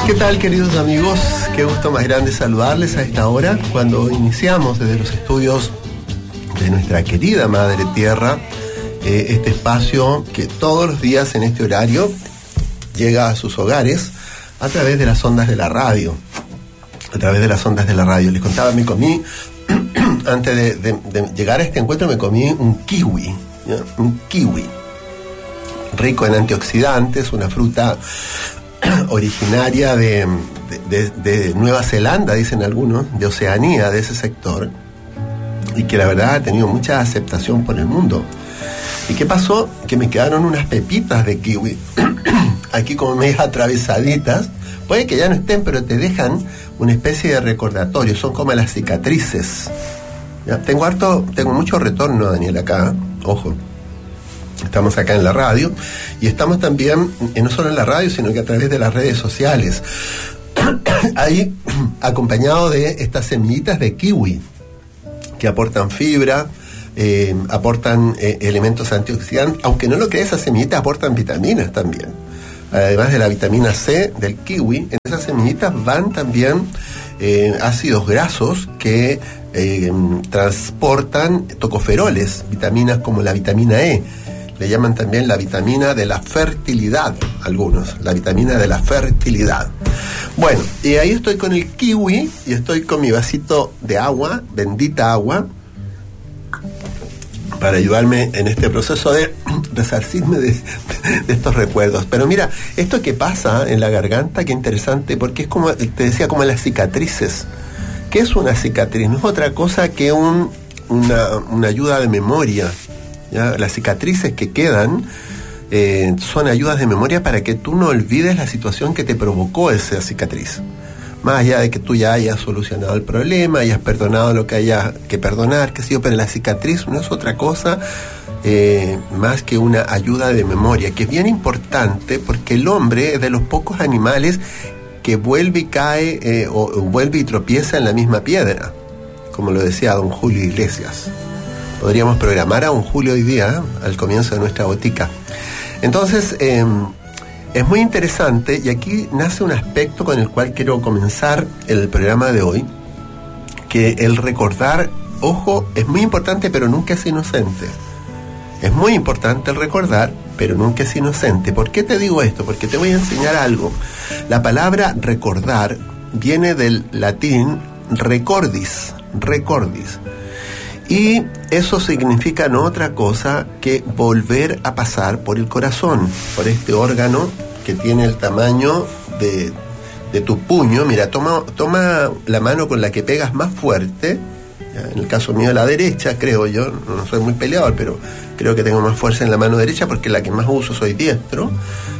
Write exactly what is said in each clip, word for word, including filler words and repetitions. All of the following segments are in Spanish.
¿Qué tal, queridos amigos? Qué gusto más grande saludarles a esta hora, cuando iniciamos desde los estudios de nuestra querida Madre Tierra, eh, este espacio que todos los días en este horario llega a sus hogares a través de las ondas de la radio. A través de las ondas de la radio. Les contaba, me comí, antes de, de, de llegar a este encuentro, me comí un kiwi, ¿ya? Un kiwi. Rico en antioxidantes, una fruta originaria de, de, de, de Nueva Zelanda, dicen algunos, de Oceanía, de ese sector, y que la verdad ha tenido mucha aceptación por el mundo. ¿Y qué pasó? Que me quedaron unas pepitas de kiwi aquí como medio atravesaditas. Puede que ya no estén, pero te dejan una especie de recordatorio, son como las cicatrices. ¿Ya? Tengo harto, tengo mucho retorno, Daniel, acá, ojo. Estamos acá en la radio y estamos también, eh, no solo en la radio, sino que a través de las redes sociales. Ahí, acompañado de estas semillitas de kiwi, que aportan fibra, eh, aportan eh, elementos antioxidantes. Aunque no lo creas, esas semillitas aportan vitaminas también. Además de la vitamina C del kiwi, en esas semillitas van también eh, ácidos grasos que eh, transportan tocoferoles, vitaminas como la vitamina E. Le llaman también la vitamina de la fertilidad, algunos, la vitamina de la fertilidad. Bueno, y ahí estoy con el kiwi y estoy con mi vasito de agua, bendita agua, para ayudarme en este proceso de resarcirme de, de estos recuerdos. Pero mira, esto que pasa en la garganta, qué interesante, porque es como, te decía, como las cicatrices. ¿Qué es una cicatriz? No es otra cosa que un, una, una ayuda de memoria. ¿Ya? Las cicatrices que quedan eh, son ayudas de memoria para que tú no olvides la situación que te provocó esa cicatriz. Más allá de que tú ya hayas solucionado el problema, hayas perdonado lo que haya que perdonar, qué sé yo, pero la cicatriz no es otra cosa eh, más que una ayuda de memoria, que es bien importante porque el hombre es de los pocos animales que vuelve y cae eh, o, o vuelve y tropieza en la misma piedra, como lo decía don Julio Iglesias. Podríamos programar a un Julio hoy día, ¿eh? Al comienzo de nuestra botica. Entonces, eh, es muy interesante y aquí nace un aspecto con el cual quiero comenzar el programa de hoy, que el recordar, ojo, es muy importante pero nunca es inocente. Es muy importante el recordar, pero nunca es inocente. ¿Por qué te digo esto? Porque te voy a enseñar algo. La palabra recordar viene del latín recordis, recordis. Y eso significa no otra cosa que volver a pasar por el corazón, por este órgano que tiene el tamaño de, de tu puño. Mira, toma, toma la mano con la que pegas más fuerte, ¿ya? En el caso mío la derecha, creo yo, no soy muy peleador, pero creo que tengo más fuerza en la mano derecha porque la que más uso soy diestro.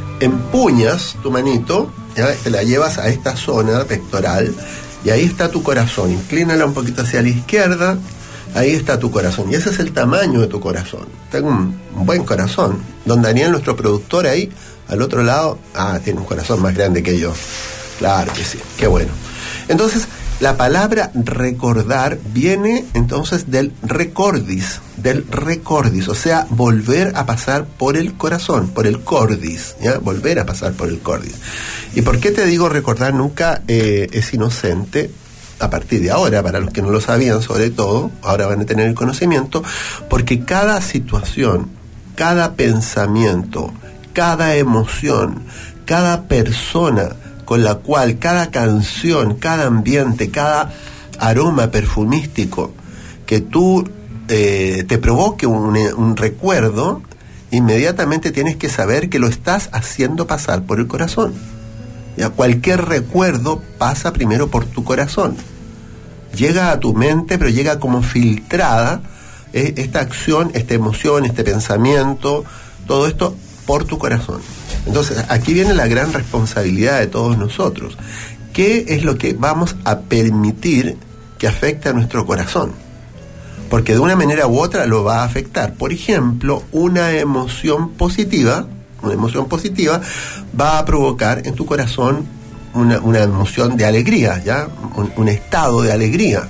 Empuñas tu manito, ¿ya? Te la llevas a esta zona pectoral y ahí está tu corazón. Inclínala un poquito hacia la izquierda. Ahí está tu corazón, y ese es el tamaño de tu corazón. Tengo un, un buen corazón. Don Daniel, nuestro productor, ahí, al otro lado, ah, tiene un corazón más grande que yo. Claro que sí, qué bueno. Entonces, la palabra recordar viene entonces del recordis, del recordis, o sea, volver a pasar por el corazón, por el cordis, ¿ya? Volver a pasar por el cordis. ¿Y por qué te digo recordar nunca eh, es inocente? A partir de ahora, para los que no lo sabían sobre todo, ahora van a tener el conocimiento, porque cada situación, cada pensamiento, cada emoción, cada persona con la cual, cada canción, cada ambiente, cada aroma perfumístico que tú eh, te provoque un, un recuerdo, inmediatamente tienes que saber que lo estás haciendo pasar por el corazón. Ya, cualquier recuerdo pasa primero por tu corazón. Llega a tu mente, pero llega como filtrada eh, esta acción, esta emoción, este pensamiento, todo esto por tu corazón. Entonces, aquí viene la gran responsabilidad de todos nosotros. ¿Qué es lo que vamos a permitir que afecte a nuestro corazón? Porque de una manera u otra lo va a afectar. Por ejemplo, una emoción positiva, una emoción positiva va a provocar en tu corazón una, una emoción de alegría, ¿ya? Un, un estado de alegría.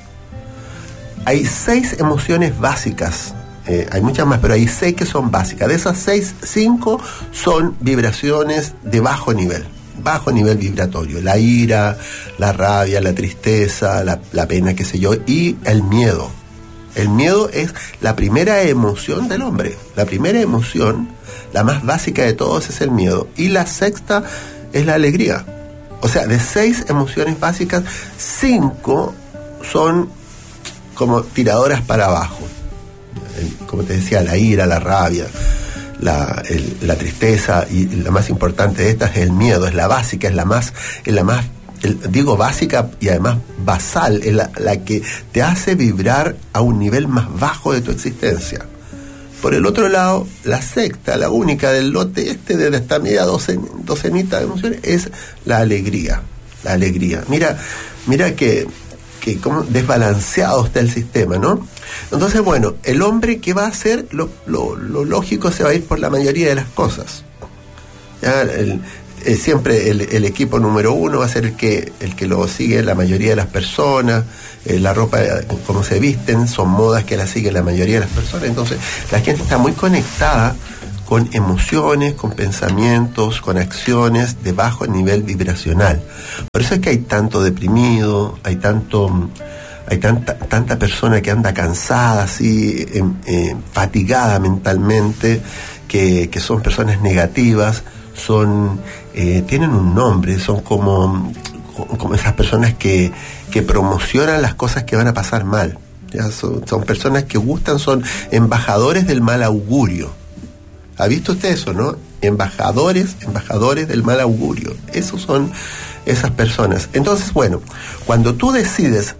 Hay seis emociones básicas, eh, hay muchas más, pero hay seis que son básicas. De esas seis, cinco son vibraciones de bajo nivel, bajo nivel vibratorio. La ira, la rabia, la tristeza, la, la pena, qué sé yo, y el miedo. El miedo es la primera emoción del hombre. La primera emoción, la más básica de todos, es el miedo. Y la sexta es la alegría. O sea, de seis emociones básicas, cinco son como tiradoras para abajo. El, como te decía, la ira, la rabia, la, el, la tristeza, y la más importante de estas es el miedo. Es la básica, es la más, es la más El, digo básica y además basal, es la, la que te hace vibrar a un nivel más bajo de tu existencia. Por el otro lado, la sexta, la única del lote este de esta media docen, docenita de emociones, es la alegría. La alegría. Mira, mira que, que cómo desbalanceado está el sistema, ¿no? Entonces, bueno, el hombre, ¿qué va a hacer? Lo, lo, lo lógico, se va a ir por la mayoría de las cosas. Ya, el, Eh, siempre el, el equipo número uno va a ser el que el que lo sigue la mayoría de las personas. Eh, la ropa, eh, como se visten, son modas que la sigue la mayoría de las personas. Entonces la gente está muy conectada con emociones, con pensamientos, con acciones de bajo nivel vibracional. Por eso es que hay tanto deprimido, hay tanto hay tanta tanta persona que anda cansada, así eh, eh, fatigada mentalmente, que, que son personas negativas. Son eh, tienen un nombre, son como, como esas personas que, que promocionan las cosas que van a pasar mal. ¿Ya? Son, son personas que gustan, son embajadores del mal augurio. ¿Ha visto usted eso, no? Embajadores, embajadores del mal augurio. Esos son esas personas. Entonces, bueno, cuando tú decides,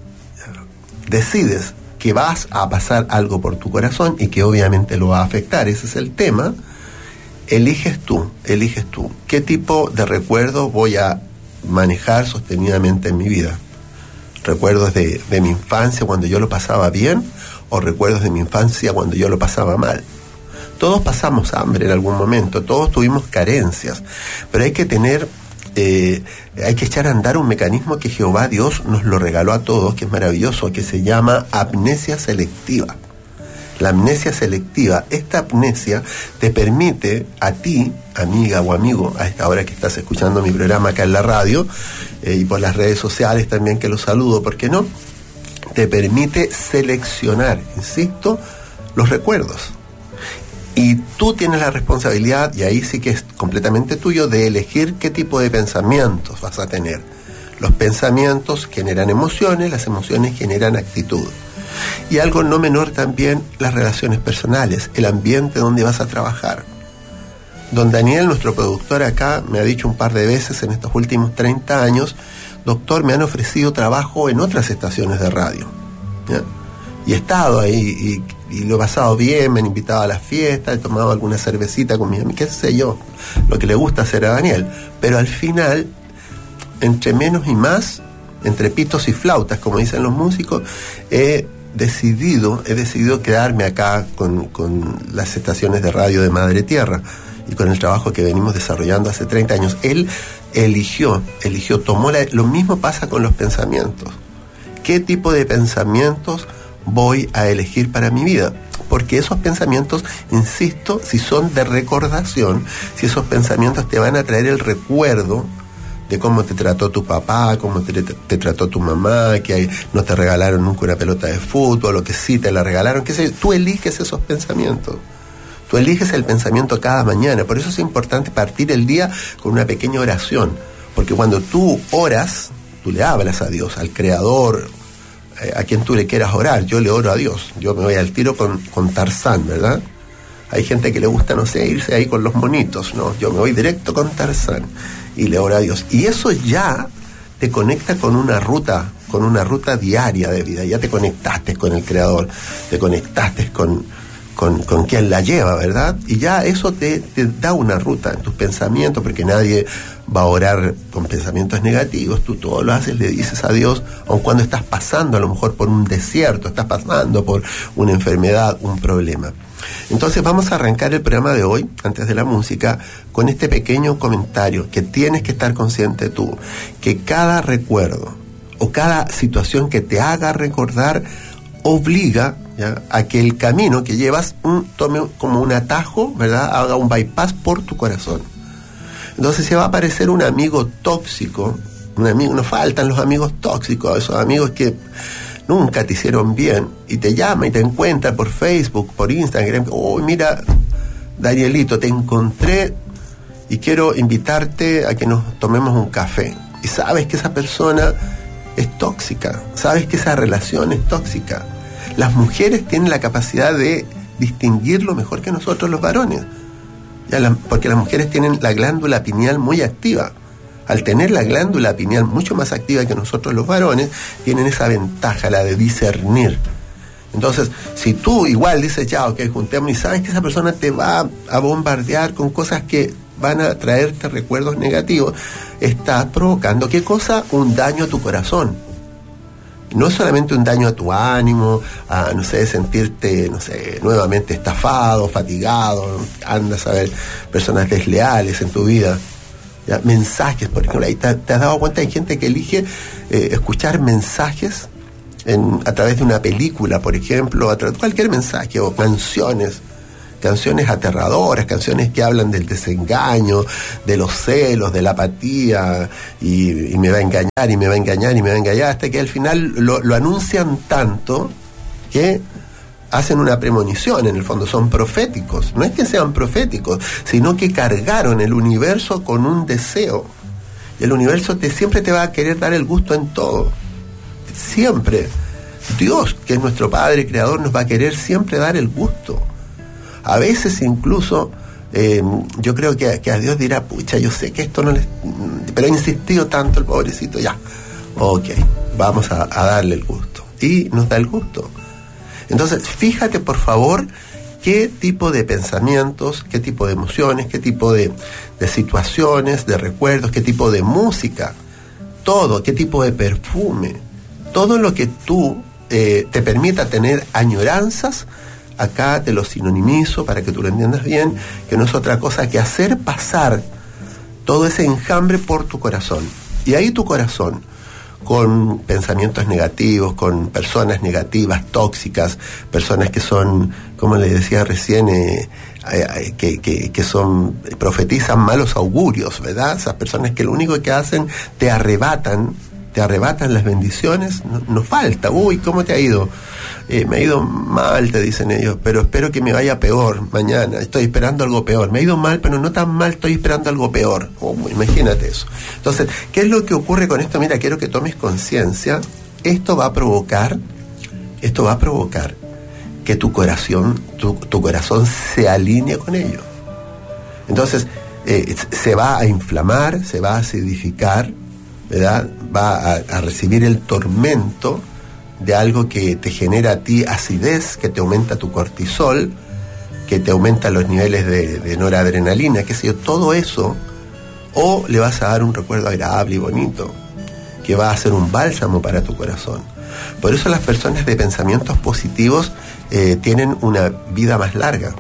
decides que vas a pasar algo por tu corazón y que obviamente lo va a afectar, ese es el tema. Eliges tú, eliges tú. ¿Qué tipo de recuerdo voy a manejar sostenidamente en mi vida? ¿Recuerdos de, de mi infancia cuando yo lo pasaba bien o recuerdos de mi infancia cuando yo lo pasaba mal? Todos pasamos hambre en algún momento, todos tuvimos carencias, pero hay que tener, eh, hay que echar a andar un mecanismo que Jehová Dios nos lo regaló a todos, que es maravilloso, que se llama amnesia selectiva. La amnesia selectiva, esta amnesia te permite a ti, amiga o amigo, a esta hora que estás escuchando mi programa acá en la radio, eh, y por las redes sociales también, que los saludo, ¿por qué no? Te permite seleccionar, insisto, los recuerdos. Y tú tienes la responsabilidad, y ahí sí que es completamente tuyo, de elegir qué tipo de pensamientos vas a tener. Los pensamientos generan emociones, las emociones generan actitud. Y algo no menor también, las relaciones personales, el ambiente donde vas a trabajar. Don Daniel, nuestro productor acá, me ha dicho un par de veces en estos últimos treinta años, doctor, me han ofrecido trabajo en otras estaciones de radio, ¿ya? Y he estado ahí y, y lo he pasado bien, me han invitado a las fiestas, he tomado alguna cervecita con mis amigos, qué sé yo, lo que le gusta hacer a Daniel. Pero al final, entre menos y más, entre pitos y flautas, como dicen los músicos, he decidido, he decidido quedarme acá con, con las estaciones de radio de Madre Tierra y con el trabajo que venimos desarrollando hace treinta años. Él eligió, eligió, tomó la, lo mismo pasa con los pensamientos. ¿Qué tipo de pensamientos voy a elegir para mi vida? Porque esos pensamientos, insisto, si son de recordación, si esos pensamientos te van a traer el recuerdo de cómo te trató tu papá, cómo te, te, te trató tu mamá, que hay, no te regalaron nunca una pelota de fútbol, o que sí te la regalaron, qué sé yo. Tú eliges esos pensamientos. Tú eliges el pensamiento cada mañana. Por eso es importante partir el día con una pequeña oración. Porque cuando tú oras, tú le hablas a Dios, al Creador, eh, a quien tú le quieras orar. Yo le oro a Dios. Yo me voy al tiro con, con Tarzán, ¿verdad? Hay gente que le gusta, no sé, irse ahí con los monitos, ¿no? Yo me voy directo con Tarzán y le oro a Dios. Y eso ya te conecta con una ruta, con una ruta diaria de vida. Ya te conectaste con el Creador, te conectaste con, con, con quien la lleva, ¿verdad? Y ya eso te, te da una ruta en tus pensamientos, porque nadie va a orar con pensamientos negativos. Tú todo lo haces, le dices a Dios, aun cuando estás pasando a lo mejor por un desierto, estás pasando por una enfermedad, un problema. Entonces vamos a arrancar el programa de hoy, antes de la música, con este pequeño comentario que tienes que estar consciente tú, que cada recuerdo o cada situación que te haga recordar obliga, ¿ya?, a que el camino que llevas un, tome como un atajo, ¿verdad?, haga un bypass por tu corazón. Entonces se va a aparecer un amigo tóxico, un amigo, nos faltan los amigos tóxicos, esos amigos que nunca te hicieron bien, y te llama y te encuentra por Facebook, por Instagram. Oh, mira, Danielito, te encontré y quiero invitarte a que nos tomemos un café. Y sabes que esa persona es tóxica, sabes que esa relación es tóxica. Las mujeres tienen la capacidad de distinguirlo mejor que nosotros los varones, ya la, porque las mujeres tienen la glándula pineal muy activa. Al tener la glándula pineal mucho más activa que nosotros los varones, tienen esa ventaja, la de discernir. Entonces, si tú igual dices, ya, ok, juntemos, y sabes que esa persona te va a bombardear con cosas que van a traerte recuerdos negativos, estás provocando, ¿qué cosa? Un daño a tu corazón. No es solamente un daño a tu ánimo, a, no sé, sentirte, no sé, nuevamente estafado, fatigado, andas a ver personas desleales en tu vida. ¿Ya? Mensajes, por ejemplo, ahí te, te has dado cuenta, hay gente que elige eh, escuchar mensajes en, a través de una película, por ejemplo, a través de cualquier mensaje, o canciones, canciones aterradoras, canciones que hablan del desengaño, de los celos, de la apatía, y, y me va a engañar, y me va a engañar, y me va a engañar, hasta que al final lo, lo anuncian tanto que hacen una premonición, en el fondo son proféticos. No es que sean proféticos, sino que cargaron el universo con un deseo. Y el universo te, siempre te va a querer dar el gusto en todo. Siempre. Dios, que es nuestro Padre Creador, nos va a querer siempre dar el gusto. A veces incluso, eh, yo creo que, que a Dios dirá, pucha, yo sé que esto no les... pero ha insistido tanto el pobrecito, ya. Ok, vamos a, a darle el gusto. Y nos da el gusto. Entonces, fíjate por favor qué tipo de pensamientos, qué tipo de emociones, qué tipo de, de situaciones, de recuerdos, qué tipo de música, todo, qué tipo de perfume, todo lo que tú eh, te permita tener añoranzas, acá te lo sinonimizo para que tú lo entiendas bien, que no es otra cosa que hacer pasar todo ese enjambre por tu corazón. Y ahí tu corazón, con pensamientos negativos, con personas negativas, tóxicas, personas que son, como le decía recién, eh, eh, que, que, que son, profetizan malos augurios, ¿verdad? Esas personas que lo único que hacen, te arrebatan, te arrebatan las bendiciones, no, no falta. Uy, ¿cómo te ha ido? Eh, me ha ido mal, te dicen ellos, pero espero que me vaya peor mañana, estoy esperando algo peor. Me ha ido mal, pero no tan mal, estoy esperando algo peor. Oh, imagínate eso. Entonces, ¿qué es lo que ocurre con esto? Mira, quiero que tomes conciencia. Esto va a provocar, esto va a provocar que tu corazón, tu, tu corazón se alinee con ello. Entonces, eh, se va a inflamar, se va a acidificar, ¿verdad? Va a, a recibir el tormento de algo que te genera a ti acidez, que te aumenta tu cortisol, que te aumenta los niveles de, de noradrenalina, qué sé yo, todo eso, o le vas a dar un recuerdo agradable y bonito, que va a ser un bálsamo para tu corazón. Por eso las personas de pensamientos positivos eh, tienen una vida más larga,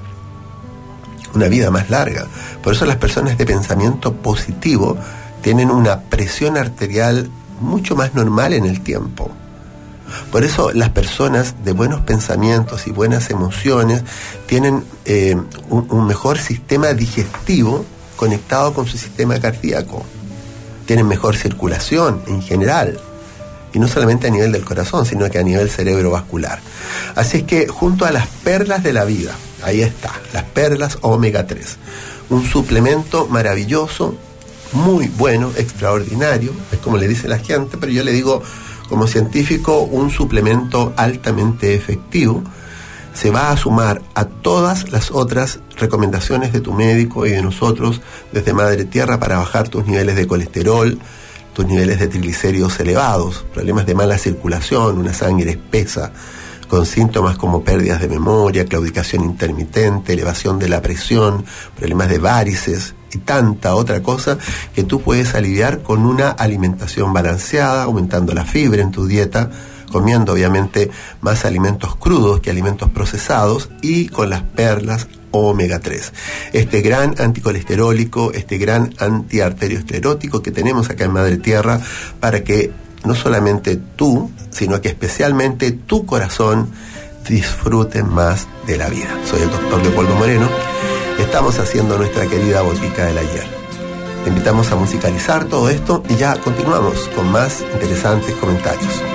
una vida más larga. Por eso las personas de pensamiento positivo tienen una presión arterial mucho más normal en el tiempo. Por eso las personas de buenos pensamientos y buenas emociones tienen eh, un, un mejor sistema digestivo conectado con su sistema cardíaco. Tienen mejor circulación en general. Y no solamente a nivel del corazón, sino que a nivel cerebrovascular. Así es que junto a las perlas de la vida, ahí está, las perlas omega tres. Un suplemento maravilloso, muy bueno, extraordinario, es como le dice la gente, pero yo le digo como científico, un suplemento altamente efectivo. Se va a sumar a todas las otras recomendaciones de tu médico y de nosotros desde Madre Tierra para bajar tus niveles de colesterol, tus niveles de triglicéridos elevados, problemas de mala circulación, una sangre espesa, con síntomas como pérdidas de memoria, claudicación intermitente, elevación de la presión, problemas de varices y tanta otra cosa que tú puedes aliviar con una alimentación balanceada, aumentando la fibra en tu dieta, comiendo obviamente más alimentos crudos que alimentos procesados y con las perlas omega tres. Este gran anticolesterólico, este gran antiarterioesclerótico que tenemos acá en Madre Tierra para que no solamente tú, sino que especialmente tu corazón disfrute más de la vida. Soy el doctor Leopoldo Moreno. Estamos haciendo nuestra querida botica del ayer. Te invitamos a musicalizar todo esto y ya continuamos con más interesantes comentarios.